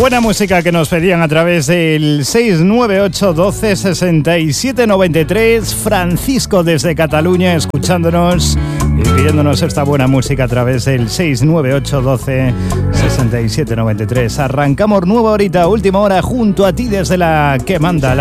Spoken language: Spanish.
Buena música que nos pedían a través del 698 12 67 93. Francisco desde Cataluña escuchándonos y pidiéndonos esta buena música a través del 698 12 67 93. Arrancamos nueva horita, última hora junto a ti desde la que manda,